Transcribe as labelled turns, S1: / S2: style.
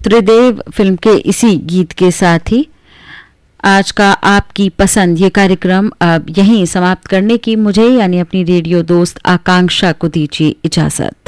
S1: त्रिदेव film के इसी गीत के साथ ही आज का आपकी पसंद ये कार्यक्रम अब यहीं समाप्त करने की मुझे यानी अपनी रेडियो दोस्त आकांक्षा को दीजिए इजाजत।